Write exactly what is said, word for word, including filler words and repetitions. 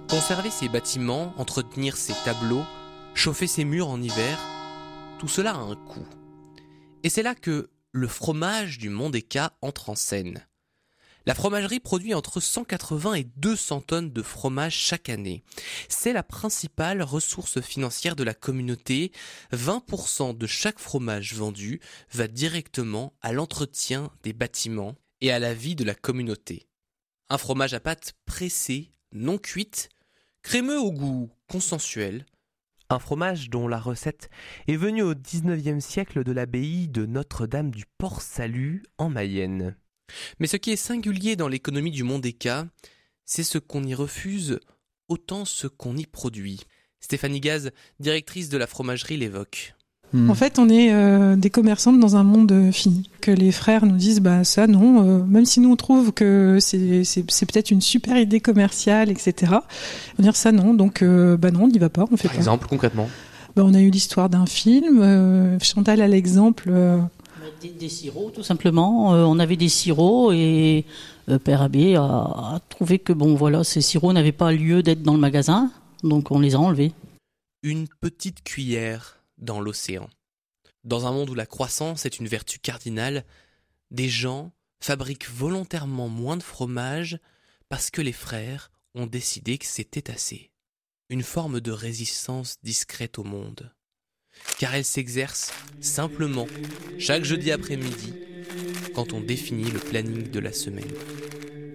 Conserver ses bâtiments, entretenir ses tableaux, chauffer ses murs en hiver, tout cela a un coût. Et c'est là que le fromage du Mont-des-Cats entre en scène. La fromagerie produit entre cent quatre-vingts et deux cents tonnes de fromage chaque année. C'est la principale ressource financière de la communauté. vingt pour cent de chaque fromage vendu va directement à l'entretien des bâtiments et à la vie de la communauté. Un fromage à pâte pressée, non cuite, crémeux au goût consensuel. Un fromage dont la recette est venue au dix-neuvième siècle de l'abbaye de Notre-Dame du Port-Salut en Mayenne. Mais ce qui est singulier dans l'économie du Mont-des-Cats, c'est ce qu'on y refuse autant ce qu'on y produit. Stéphanie Gaz, directrice de la fromagerie, l'évoque. En fait, on est euh, des commerçantes dans un monde fini. Que les frères nous disent, bah ça non, euh, même si nous on trouve que c'est, c'est, c'est peut-être une super idée commerciale, et cetera. On va dire ça non, donc euh, bah non, on n'y va pas, on fait Par pas. exemple, concrètement Bah, on a eu l'histoire d'un film, euh, Chantal a l'exemple... Euh, Des, des sirops, tout simplement. Euh, on avait des sirops et euh, Père Abbé a, a trouvé que bon, voilà, ces sirops n'avaient pas lieu d'être dans le magasin, donc on les a enlevés. Une petite cuillère dans l'océan. Dans un monde où la croissance est une vertu cardinale, des gens fabriquent volontairement moins de fromage parce que les frères ont décidé que c'était assez. Une forme de résistance discrète au monde. Car elle s'exerce simplement chaque jeudi après-midi quand on définit le planning de la semaine.